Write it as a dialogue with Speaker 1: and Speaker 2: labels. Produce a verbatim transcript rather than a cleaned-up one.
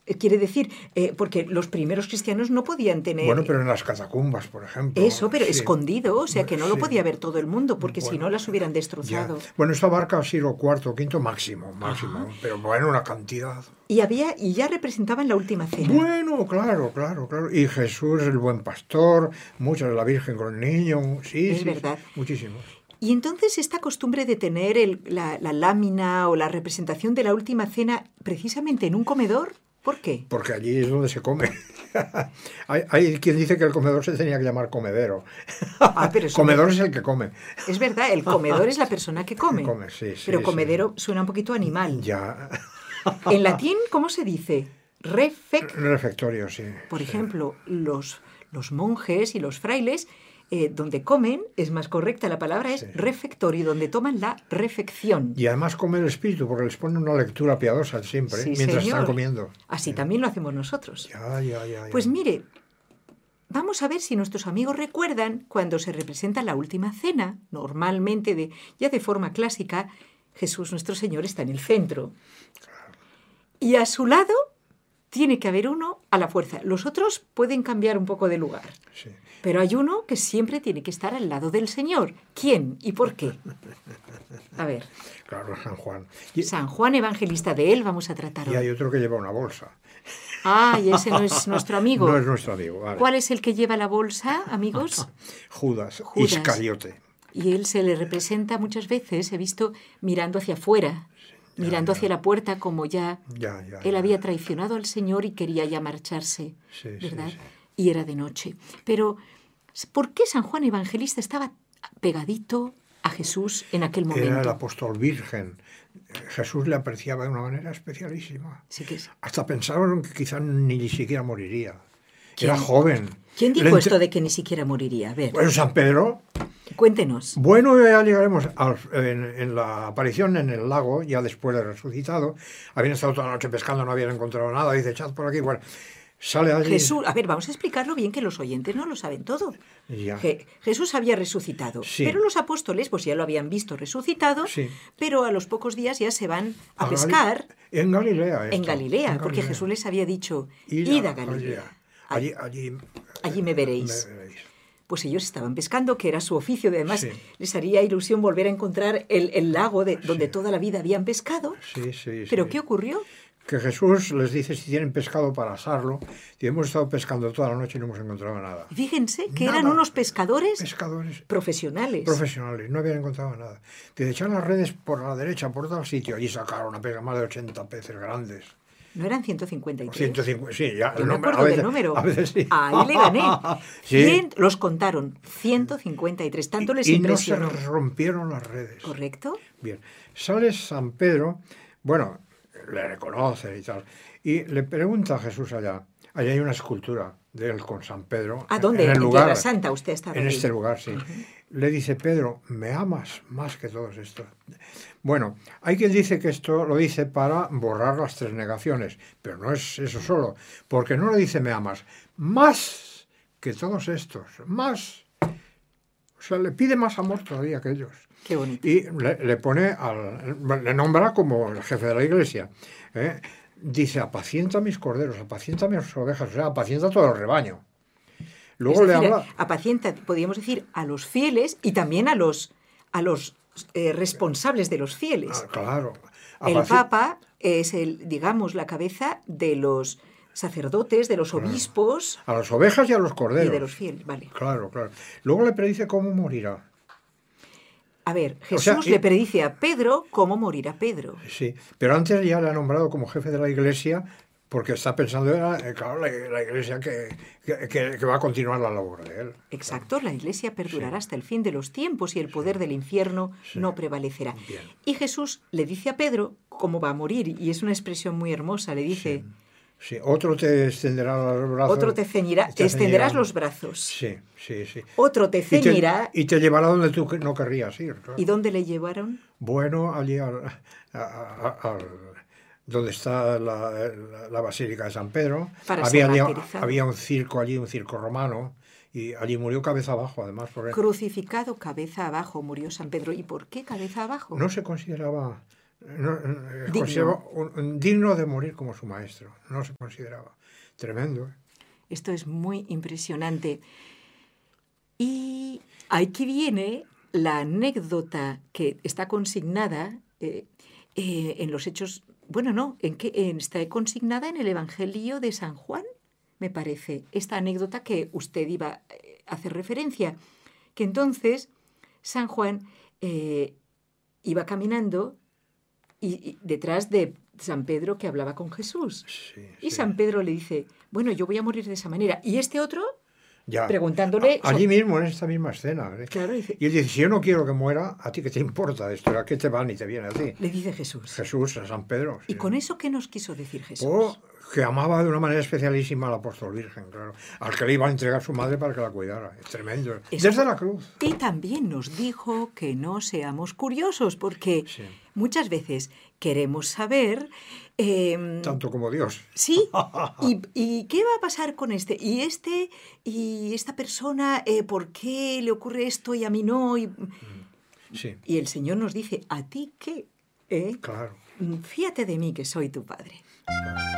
Speaker 1: Eh, Quiere decir, eh, porque los primeros cristianos no podían tener...
Speaker 2: Bueno, pero en las catacumbas, por ejemplo.
Speaker 1: Eso, pero
Speaker 2: sí.
Speaker 1: escondido, o sea que no lo
Speaker 2: Sí.
Speaker 1: podía ver todo el mundo, porque
Speaker 2: Bueno,
Speaker 1: si no las hubieran
Speaker 2: Ya.
Speaker 1: destrozado.
Speaker 2: Bueno, esto abarca siglo cuarto, quinto máximo, máximo.
Speaker 1: Ajá.
Speaker 2: Pero bueno, una cantidad.
Speaker 1: Y había, y ya representaban la última cena.
Speaker 2: Bueno, claro, claro, claro. Y Jesús, el buen pastor, muchas de la Virgen con el niño. Sí,
Speaker 1: Es
Speaker 2: sí,
Speaker 1: verdad.
Speaker 2: muchísimos.
Speaker 1: Y entonces esta costumbre de tener el- la, la lámina o la representación de la última cena precisamente en un comedor, ¿por qué?
Speaker 2: Porque allí es donde se come. hay, hay quien dice que el comedor se tenía que llamar comedero.
Speaker 1: Ah, pero eso
Speaker 2: Comedor
Speaker 1: me-
Speaker 2: es el que come.
Speaker 1: Es verdad, el comedor es la persona que come.
Speaker 2: Come, sí, sí,
Speaker 1: pero
Speaker 2: sí.
Speaker 1: comedero suena un poquito animal.
Speaker 2: Ya.
Speaker 1: En latín, ¿cómo se dice? Refec.
Speaker 2: Refectorio, sí.
Speaker 1: Por
Speaker 2: sí.
Speaker 1: ejemplo, los, los monjes y los frailes, eh, donde comen, es más correcta la palabra, es
Speaker 2: Sí.
Speaker 1: refectorio, donde toman la refección.
Speaker 2: Y además come el espíritu, porque les pone una lectura piadosa siempre,
Speaker 1: Sí,
Speaker 2: mientras
Speaker 1: señor.
Speaker 2: están comiendo.
Speaker 1: Así
Speaker 2: Sí.
Speaker 1: también lo hacemos nosotros.
Speaker 2: Ya, ya, ya, ya.
Speaker 1: Pues mire, vamos a ver si nuestros amigos recuerdan cuando se representa la última cena, normalmente de, ya de forma clásica, Jesús nuestro Señor está en el centro. Y a su lado tiene que haber uno a la fuerza. Los otros pueden cambiar un poco de lugar.
Speaker 2: Sí.
Speaker 1: Pero hay uno que siempre tiene que estar al lado del Señor. ¿Quién y por qué? A ver,
Speaker 2: Claro, San Juan. Y,
Speaker 1: San Juan Evangelista, de él vamos a tratar
Speaker 2: y hay
Speaker 1: hoy.
Speaker 2: otro que lleva una bolsa.
Speaker 1: Ah, y ese no es nuestro amigo.
Speaker 2: No es nuestro amigo, vale.
Speaker 1: ¿Cuál es el que lleva la bolsa, amigos?
Speaker 2: Judas,
Speaker 1: Judas.
Speaker 2: Iscariote.
Speaker 1: Y él se le representa muchas veces, he visto, mirando hacia afuera, mirando hacia la puerta como ya
Speaker 2: Ya, ya.
Speaker 1: él
Speaker 2: ya.
Speaker 1: había traicionado al Señor y quería ya marcharse,
Speaker 2: Sí, sí,
Speaker 1: ¿verdad?
Speaker 2: sí.
Speaker 1: Y era de noche. Pero, ¿por qué San Juan Evangelista estaba pegadito a Jesús en aquel momento?
Speaker 2: Era el apóstol virgen. Jesús le apreciaba de una manera especialísima.
Speaker 1: Sí que es.
Speaker 2: Hasta pensaron que quizá ni siquiera moriría.
Speaker 1: ¿Quién?
Speaker 2: Era joven.
Speaker 1: ¿Quién dijo
Speaker 2: Le ente-
Speaker 1: esto de que ni siquiera moriría? A ver,
Speaker 2: Bueno, San Pedro.
Speaker 1: cuéntenos.
Speaker 2: Bueno, ya llegaremos al- en, en la aparición en el lago, ya después de resucitado. Habían estado toda la noche pescando, no habían encontrado nada. Dice, echad por aquí. Bueno, sale allí.
Speaker 1: Jesús, a ver, vamos a explicarlo bien, que los oyentes no lo saben todo.
Speaker 2: Ya.
Speaker 1: Je- Jesús había resucitado,
Speaker 2: Sí.
Speaker 1: pero los apóstoles pues ya lo habían visto resucitado,
Speaker 2: Sí.
Speaker 1: pero a los pocos días ya se van a,
Speaker 2: A Gali-
Speaker 1: pescar
Speaker 2: En Galilea.
Speaker 1: en
Speaker 2: esto,
Speaker 1: Galilea,
Speaker 2: en
Speaker 1: porque
Speaker 2: Galilea.
Speaker 1: Jesús les había dicho,
Speaker 2: Id
Speaker 1: id
Speaker 2: a
Speaker 1: a Galilea.
Speaker 2: Allí, allí,
Speaker 1: Allí me veréis.
Speaker 2: me veréis.
Speaker 1: Pues ellos estaban pescando, que era su oficio, además
Speaker 2: Sí.
Speaker 1: les haría ilusión volver a encontrar el, el lago de, donde
Speaker 2: Sí.
Speaker 1: toda la vida habían pescado.
Speaker 2: Sí, sí,
Speaker 1: ¿Pero
Speaker 2: sí.
Speaker 1: qué ocurrió?
Speaker 2: Que Jesús les dice si tienen pescado para asarlo. Y hemos estado pescando toda la noche y no hemos encontrado nada.
Speaker 1: Fíjense que
Speaker 2: Nada.
Speaker 1: eran unos pescadores
Speaker 2: Pescadores
Speaker 1: profesionales.
Speaker 2: profesionales, no habían encontrado nada. Te echan las redes por la derecha, por tal sitio. Allí sacaron una pesca más de ochenta peces grandes.
Speaker 1: ¿No eran ciento cincuenta y tres?
Speaker 2: ciento cincuenta, sí, ya.
Speaker 1: Yo
Speaker 2: el
Speaker 1: me
Speaker 2: número-
Speaker 1: acuerdo
Speaker 2: a veces-
Speaker 1: del número.
Speaker 2: A veces sí.
Speaker 1: Ahí le gané.
Speaker 2: Sí.
Speaker 1: Cien- los contaron, ciento cincuenta y tres. Tanto les
Speaker 2: y no se
Speaker 1: impresionó.
Speaker 2: rompieron las redes.
Speaker 1: ¿Correcto?
Speaker 2: Bien, sale San Pedro, bueno, le reconoce y tal, y le pregunta a Jesús allá, allá hay una escultura de él con San Pedro.
Speaker 1: ¿A dónde?
Speaker 2: En el
Speaker 1: En
Speaker 2: lugar,
Speaker 1: Tierra Santa usted estaba
Speaker 2: en
Speaker 1: ahí.
Speaker 2: este lugar, sí. Le dice, Pedro, ¿me amas más que todos estos? Bueno, hay quien dice que esto lo dice para borrar las tres negaciones, pero no es eso solo, porque no le dice me amas, más que todos estos, más. O sea, le pide más amor todavía que ellos.
Speaker 1: Qué bonito.
Speaker 2: Y le, le pone, al, le nombra como el jefe de la iglesia. ¿eh? Dice, apacienta mis corderos, apacienta mis ovejas, o sea, apacienta todo el rebaño. Luego
Speaker 1: Es
Speaker 2: le
Speaker 1: decir,
Speaker 2: habla...
Speaker 1: apacienta, podríamos decir, a los fieles y también a los, a los eh, responsables de los fieles.
Speaker 2: Ah, claro.
Speaker 1: El
Speaker 2: apaci-
Speaker 1: Papa es, el, digamos, la cabeza de los sacerdotes, de los
Speaker 2: Claro.
Speaker 1: obispos
Speaker 2: A las ovejas y a los
Speaker 1: y
Speaker 2: corderos.
Speaker 1: de los fieles. Vale.
Speaker 2: Claro, claro. Luego le predice cómo morirá.
Speaker 1: A ver, Jesús
Speaker 2: sea, y-
Speaker 1: le predice a Pedro cómo morirá Pedro.
Speaker 2: Sí, pero antes ya le ha nombrado como jefe de la iglesia porque está pensando en la, eh, claro, la, la iglesia que, que, que- que va a continuar la labor de él.
Speaker 1: Exacto, la iglesia perdurará
Speaker 2: Sí.
Speaker 1: hasta el fin de los tiempos y el poder del infierno
Speaker 2: Sí.
Speaker 1: no prevalecerá.
Speaker 2: Bien.
Speaker 1: Y Jesús le dice a Pedro cómo va a morir, y es una expresión muy hermosa, le dice,
Speaker 2: Sí, otro te extenderá los brazos.
Speaker 1: otro te ceñirá,
Speaker 2: te
Speaker 1: extenderás
Speaker 2: ceñirá.
Speaker 1: los brazos,
Speaker 2: Sí, sí, sí.
Speaker 1: otro te
Speaker 2: Y te,
Speaker 1: ceñirá.
Speaker 2: y te llevará donde tú no querrías ir. Claro.
Speaker 1: ¿Y dónde le llevaron?
Speaker 2: Bueno, allí al, a- a- al- donde está la, la- la Basílica de San Pedro,
Speaker 1: Para
Speaker 2: había,
Speaker 1: ser
Speaker 2: había,
Speaker 1: martirizado.
Speaker 2: había un circo allí, un circo romano, y allí murió cabeza abajo, además, porque
Speaker 1: Crucificado cabeza abajo murió San Pedro. ¿Y por qué cabeza abajo?
Speaker 2: no se consideraba no, no,
Speaker 1: Digno.
Speaker 2: consideraba un- un digno de morir como su maestro. No se consideraba. Tremendo. ¿eh?
Speaker 1: Esto es muy impresionante. Y aquí viene la anécdota que está consignada eh, eh, en los hechos, bueno, no, en que en- está consignada en el Evangelio de San Juan, me parece, esta anécdota que usted iba eh, a hacer referencia, que entonces San Juan eh, iba caminando y, y detrás de San Pedro que hablaba con Jesús.
Speaker 2: Sí,
Speaker 1: Y
Speaker 2: sí.
Speaker 1: San Pedro le dice, bueno, yo voy a morir de esa manera. Y este otro,
Speaker 2: Ya.
Speaker 1: preguntándole...
Speaker 2: A- allí
Speaker 1: so-
Speaker 2: mismo, en esta misma escena. ¿eh?
Speaker 1: Claro, dice,
Speaker 2: Y él dice, si yo no quiero que muera, ¿a ti qué te importa esto? ¿A qué te va ni te viene a ti?
Speaker 1: le dice Jesús.
Speaker 2: Jesús, a San Pedro.
Speaker 1: ¿Y
Speaker 2: sí.
Speaker 1: con eso qué nos quiso decir Jesús?
Speaker 2: Oh, que amaba de una manera especialísima al apóstol virgen, claro. Al que le iba a entregar su madre para que la cuidara. Es tremendo.
Speaker 1: Eso
Speaker 2: Desde
Speaker 1: fue-
Speaker 2: la cruz.
Speaker 1: Y también nos dijo que no seamos curiosos, porque
Speaker 2: Sí.
Speaker 1: muchas veces queremos saber... eh,
Speaker 2: Tanto como Dios.
Speaker 1: Sí, ¿Y, y qué va a pasar con este? ¿Y este? ¿Y esta persona? eh, ¿Por qué le ocurre esto y a mí no? Y,
Speaker 2: Sí,
Speaker 1: y el Señor nos dice, ¿a ti qué? ¿Eh?
Speaker 2: claro.
Speaker 1: Fíate de mí que soy tu Padre.